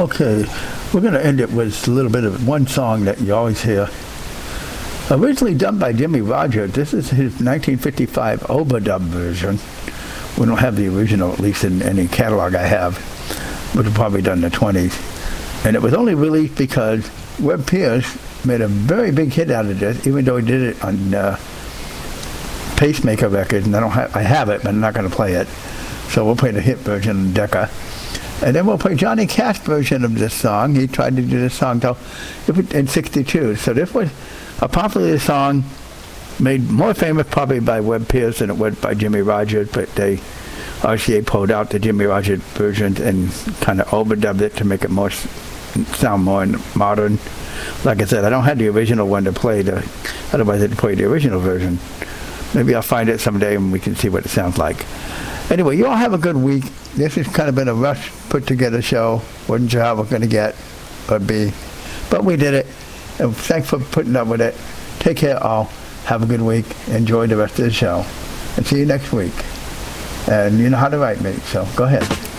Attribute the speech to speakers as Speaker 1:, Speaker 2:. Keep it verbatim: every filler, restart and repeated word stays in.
Speaker 1: Okay, we're going to end it with a little bit of one song that you always hear. Originally done by Jimmie Rodgers, this is his nineteen fifty-five overdub version. We don't have the original, at least in any catalog I have, which was probably done in the twenties. And it was only released because Webb Pierce made a very big hit out of this, even though he did it on uh, Pacemaker Records, and I don't have, I have it, but I'm not going to play it. So we'll play the hit version of Decca. And then we'll play Johnny Cash version of this song. He tried to do this song till, in sixty-two. So this was a popular song made more famous probably by Webb Pierce than it was by Jimmie Rodgers, but they, R C A pulled out the Jimmie Rodgers version and kind of overdubbed it to make it more sound more modern. Like I said, I don't have the original one to play, the, otherwise I'd play the original version. Maybe I'll find it someday and we can see what it sounds like. Anyway, you all have a good week. This has kind of been a rush put together show. Wasn't sure how we're going to get or be, but we did it. And thanks for putting up with it. Take care all. Have a good week. Enjoy the rest of the show. And see you next week. And you know how to write me, so go ahead.